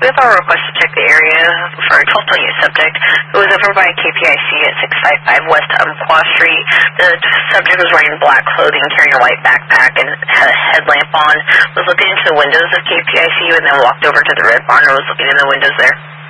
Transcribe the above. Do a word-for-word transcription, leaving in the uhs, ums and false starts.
We have our request to check the area for a twelve twenty subject who was over by K P I C at six five five West Umpqua Street. The subject was wearing black clothing, carrying a white backpack, and had a headlamp on, was looking into the windows of K P I C, and then walked over to the Red Barn and was looking in the windows there.